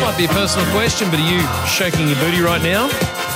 Might be a personal question, but are you shaking your booty right now?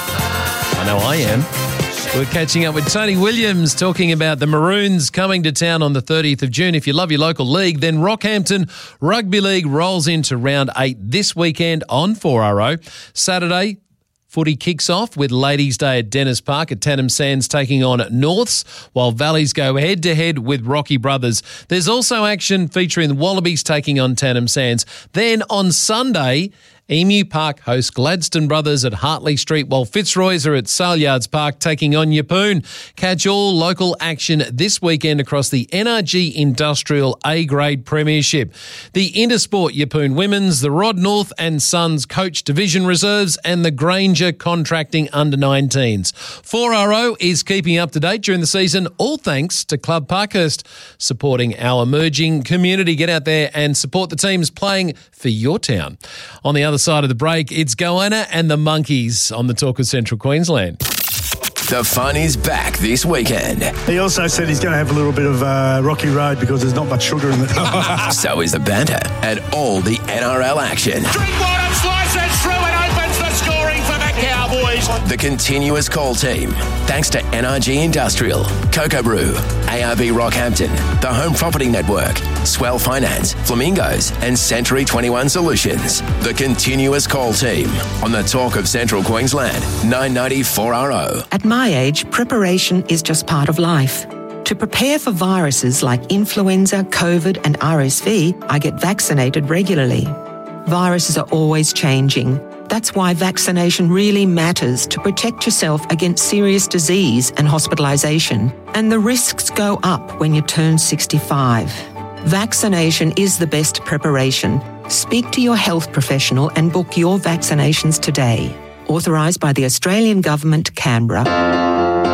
I know I am. We're catching up with Tony Williams talking about the Maroons coming to town on the 30th of June. If you love your local league, then Rockhampton Rugby League rolls into round 8 this weekend on 4RO. Saturday, footy kicks off with Ladies' Day at Dennis Park at Tannum Sands taking on Norths, while Valleys go head-to-head with Rocky Brothers. There's also action featuring the Wallabies taking on Tannum Sands. Then on Sunday, Emu Park host Gladstone Brothers at Hartley Street, while Fitzroy's are at Saleyards Park taking on Yeppoon. Catch all local action this weekend across the NRG Industrial A-Grade Premiership. The Intersport Yeppoon Women's, the Rod North and Sons Coach Division Reserves, and the Granger Contracting Under-19s. 4RO is keeping up to date during the season, all thanks to Club Parkhurst, supporting our emerging community. Get out there and support the teams playing for your town. On the other side of the break, it's Goanna and the Monkeys on the Talk of Central Queensland. The fun is back this weekend. He also said he's going to have a little bit of Rocky Road because there's not much sugar in it. So is the banter and all the NRL action. Drinkwater slices through and opens the scoring for the Cowboys. The continuous call team, thanks to NRG Industrial, Cocoa Brew, ARB Rockhampton, the Home Property Network, Swell Finance, Flamingos, and Century 21 Solutions. The continuous call team on the Talk of Central Queensland, 990 4RO. At my age, preparation is just part of life. To prepare for viruses like influenza, COVID, and RSV, I get vaccinated regularly. Viruses are always changing. That's why vaccination really matters to protect yourself against serious disease and hospitalisation. And the risks go up when you turn 65. Vaccination is the best preparation. Speak to your health professional and book your vaccinations today. Authorised by the Australian Government, Canberra.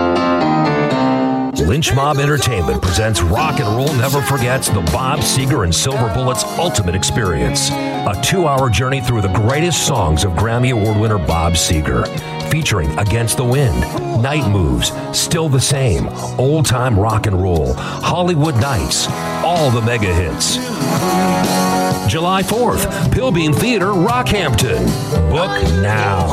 Lynch Mob Entertainment presents Rock and Roll Never Forgets the Bob Seger and Silver Bullets Ultimate Experience. A 2-hour journey through the greatest songs of Grammy Award winner Bob Seger. Featuring Against the Wind, Night Moves, Still the Same, Old Time Rock and Roll, Hollywood Nights, all the mega hits. July 4th, Pilbeam Theatre, Rockhampton. Book now.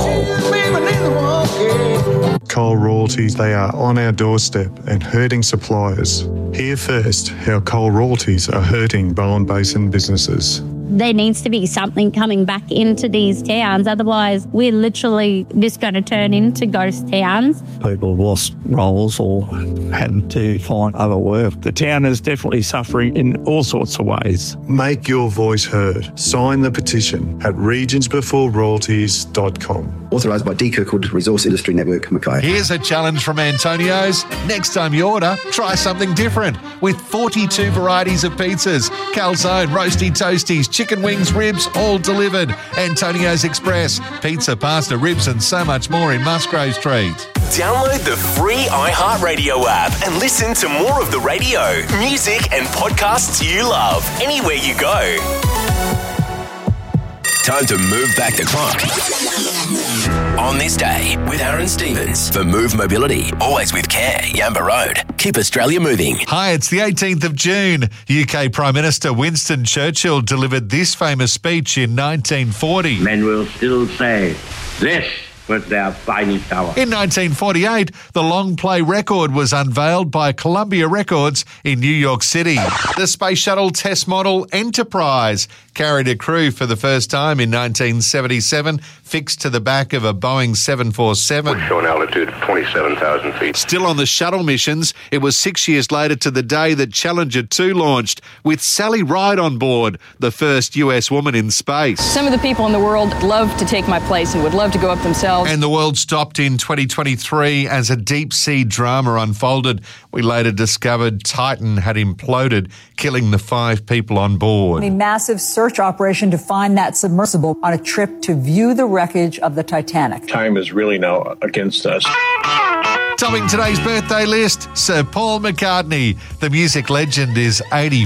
Coal royalties, they are on our doorstep and hurting suppliers. Hear first how coal royalties are hurting Bowen Basin businesses. There needs to be something coming back into these towns. Otherwise, we're literally just going to turn into ghost towns. People have lost roles or had to find other work. The town is definitely suffering in all sorts of ways. Make your voice heard. Sign the petition at regionsbeforeroyalties.com. Authorised by D. Kirkwood Resource Industry Network, Mackay. Here's a challenge from Antonio's. Next time you order, try something different. With 42 varieties of pizzas, calzone, roasty toasties, chicken wings, ribs, all delivered. Antonio's Express, pizza, pasta, ribs, and so much more in Musgrave Street. Download the free iHeartRadio app and listen to more of the radio, music, and podcasts you love anywhere you go. Time to move back the clock. On this day with Aaron Stevens for Move Mobility, always with care, Yamba Road. Keep Australia moving. Hi, it's the 18th of June. UK Prime Minister Winston Churchill delivered this famous speech in 1940. Men will still say, this was their finest hour. In 1948, the long play record was unveiled by Columbia Records in New York City. The Space Shuttle test model Enterprise carried a crew for the first time in 1977, fixed to the back of a Boeing 747. Show an altitude of 27,000 feet. Still on the shuttle missions, it was 6 years later to the day that Challenger 2 launched, with Sally Ride on board, the first US woman in space. Some of the people in the world love to take my place and would love to go up themselves. And the world stopped in 2023 as a deep-sea drama unfolded. We later discovered Titan had imploded, killing the 5 people on board. A massive search operation to find that submersible on a trip to view the wreckage of the Titanic. Time is really now against us. Topping today's birthday list, Sir Paul McCartney. The music legend is 80.